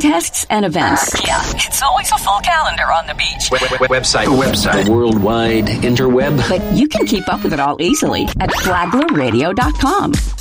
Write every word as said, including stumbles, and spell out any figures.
contests, and events. Yeah, it's always a full calendar on the beach. Website. Website. The worldwide interweb. But you can keep up with it all easily at flagler radio dot com.